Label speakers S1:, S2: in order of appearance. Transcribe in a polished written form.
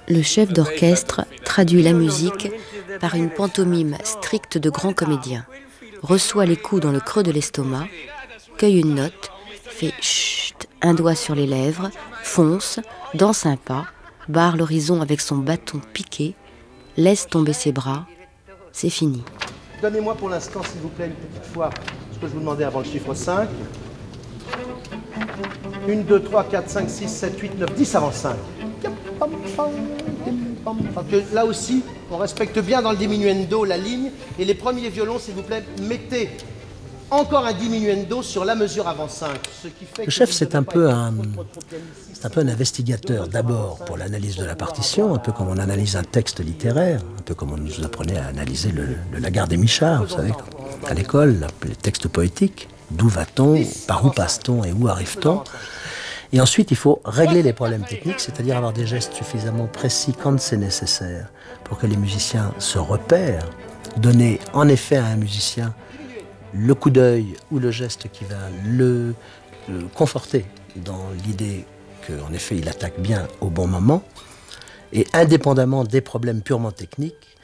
S1: Le chef d'orchestre traduit la musique par une pantomime stricte de grand comédien, reçoit les coups dans le creux de l'estomac, cueille une note, fait chut, un doigt sur les lèvres, fonce, danse un pas, barre l'horizon avec son bâton piqué, laisse tomber ses bras, c'est fini.
S2: Donnez-moi pour l'instant, s'il vous plaît, une petite fois ce que je vous demandais avant le chiffre 5. 1, 2, 3, 4, 5, 6, 7, 8, 9, 10 avant 5. Que là aussi, on respecte bien dans le diminuendo la ligne. Et les premiers violons, s'il vous plaît, mettez encore un diminuendo sur la mesure avant 5. Ce qui fait
S3: le chef, c'est un peu un investigateur d'abord pour l'analyse de la partition, un peu comme on analyse un texte littéraire, un peu comme on nous apprenait à analyser le Lagarde et Michard, vous savez, à l'école, les textes poétiques. D'où va-t-on, par où passe-t-on et où arrive-t-on ? Et ensuite, il faut régler les problèmes techniques, c'est-à-dire avoir des gestes suffisamment précis quand c'est nécessaire pour que les musiciens se repèrent, donner en effet à un musicien le coup d'œil ou le geste qui va le conforter dans l'idée qu'en effet il attaque bien au bon moment, et indépendamment des problèmes purement techniques,